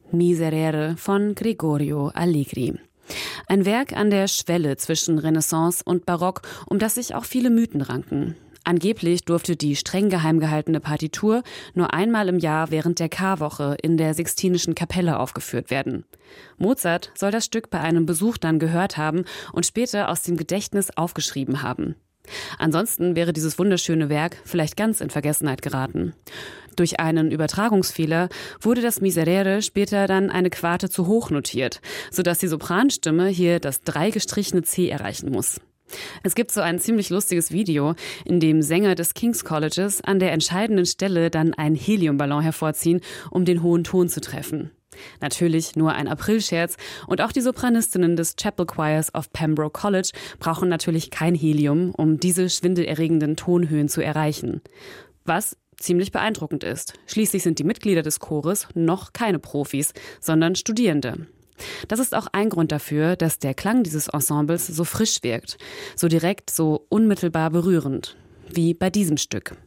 Miserere von Gregorio Allegri. Ein Werk an der Schwelle zwischen Renaissance und Barock, um das sich auch viele Mythen ranken. Angeblich durfte die streng geheim gehaltene Partitur nur einmal im Jahr während der Karwoche in der Sixtinischen Kapelle aufgeführt werden. Mozart soll das Stück bei einem Besuch dann gehört haben und später aus dem Gedächtnis aufgeschrieben haben. Ansonsten wäre dieses wunderschöne Werk vielleicht ganz in Vergessenheit geraten. Durch einen Übertragungsfehler wurde das Miserere später dann eine Quarte zu hoch notiert, sodass die Sopranstimme hier das 3 gestrichene C erreichen muss. Es gibt so ein ziemlich lustiges Video, in dem Sänger des King's Colleges an der entscheidenden Stelle dann einen Heliumballon hervorziehen, um den hohen Ton zu treffen. Natürlich nur ein Aprilscherz und auch die Sopranistinnen des Chapel Choirs of Pembroke College brauchen natürlich kein Helium, um diese schwindelerregenden Tonhöhen zu erreichen. Was ziemlich beeindruckend ist. Schließlich sind die Mitglieder des Chores noch keine Profis, sondern Studierende. Das ist auch ein Grund dafür, dass der Klang dieses Ensembles so frisch wirkt, so direkt, so unmittelbar berührend, wie bei diesem Stück.